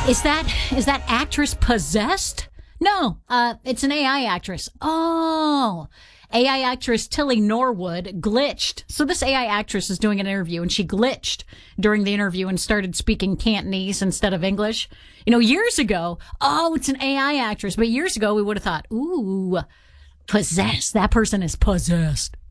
Is that actress possessed? No, it's an AI actress. Oh, AI actress Tilly Norwood glitched. So this AI actress is doing an interview and she glitched during the interview and started speaking Cantonese instead of English. Years ago, it's an AI actress. But years ago, we would have thought, ooh, possessed. That person is possessed.